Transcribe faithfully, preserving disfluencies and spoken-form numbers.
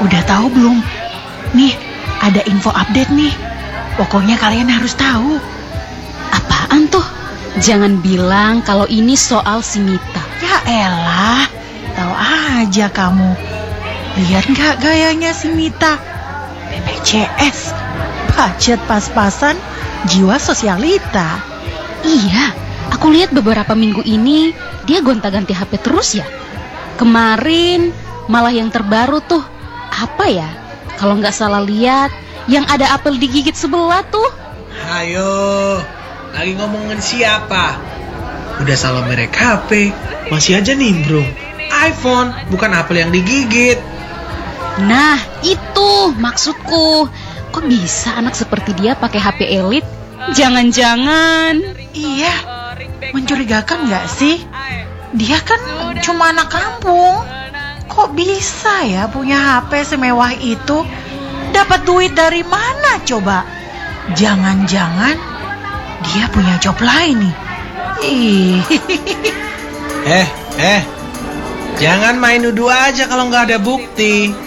Udah tahu belum? Nih, ada info update nih. Pokoknya kalian harus tahu. Apaan tuh? Jangan bilang kalau ini soal si Mita. Ya elah, tahu aja kamu. Lihat nggak gayanya si Mita? B P C S, budget pas-pasan, jiwa sosialita. Iya, aku lihat beberapa minggu ini dia gonta-ganti H P terus ya. Kemarin malah yang terbaru tuh, apa ya? Kalau nggak salah lihat, yang ada apel digigit sebelah tuh. Ayo, lagi ngomongin siapa? Udah salah merek H P, masih aja nimbrung. iPhone, bukan apel yang digigit. Nah, itu maksudku. Kok bisa anak seperti dia pakai H P elit? Jangan-jangan. Iya, mencurigakan nggak sih? Dia kan cuma anak kampung. Kok bisa ya punya H P semewah itu? Dapat duit dari mana coba? Jangan-jangan dia punya job lain nih. Ih. Eh, eh, jangan main nuduh aja kalau nggak ada bukti.